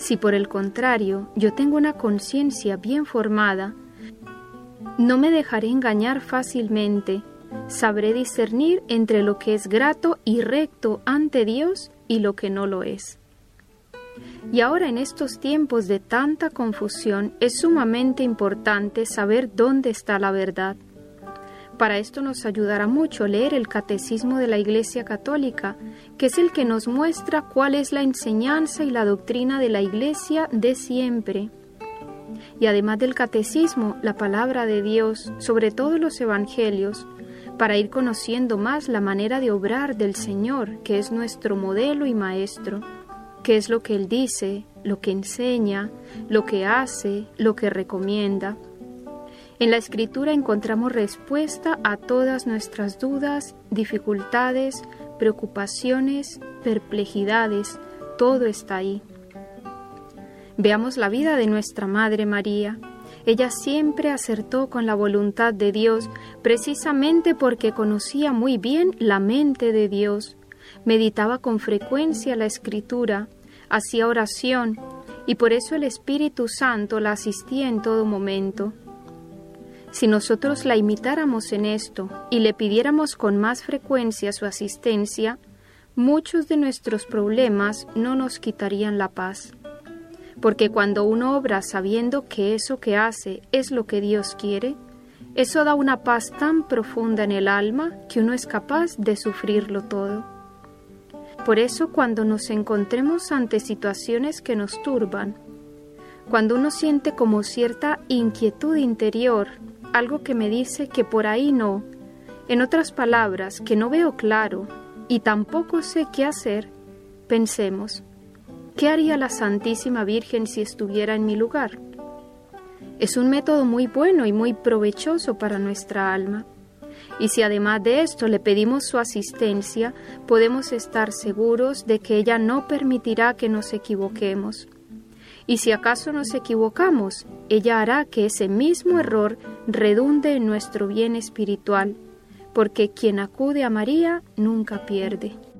Si por el contrario yo tengo una conciencia bien formada, no me dejaré engañar fácilmente, sabré discernir entre lo que es grato y recto ante Dios y lo que no lo es. Y ahora en estos tiempos de tanta confusión es sumamente importante saber dónde está la verdad. Para esto nos ayudará mucho leer el Catecismo de la Iglesia Católica, que es el que nos muestra cuál es la enseñanza y la doctrina de la Iglesia de siempre. Y además del Catecismo, la Palabra de Dios, sobre todo los Evangelios, para ir conociendo más la manera de obrar del Señor, que es nuestro modelo y maestro, qué es lo que Él dice, lo que enseña, lo que hace, lo que recomienda. En la Escritura encontramos respuesta a todas nuestras dudas, dificultades, preocupaciones, perplejidades, todo está ahí. Veamos la vida de nuestra Madre María. Ella siempre acertó con la voluntad de Dios, precisamente porque conocía muy bien la mente de Dios. Meditaba con frecuencia la Escritura, hacía oración, y por eso el Espíritu Santo la asistía en todo momento. Si nosotros la imitáramos en esto y le pidiéramos con más frecuencia su asistencia, muchos de nuestros problemas no nos quitarían la paz. Porque cuando uno obra sabiendo que eso que hace es lo que Dios quiere, eso da una paz tan profunda en el alma que uno es capaz de sufrirlo todo. Por eso cuando nos encontremos ante situaciones que nos turban, cuando uno siente como cierta inquietud interior, algo que me dice que por ahí no, en otras palabras, que no veo claro y tampoco sé qué hacer, pensemos, ¿qué haría la Santísima Virgen si estuviera en mi lugar? Es un método muy bueno y muy provechoso para nuestra alma. Y si además de esto le pedimos su asistencia, podemos estar seguros de que ella no permitirá que nos equivoquemos. Y si acaso nos equivocamos, ella hará que ese mismo error redunde en nuestro bien espiritual, porque quien acude a María nunca pierde.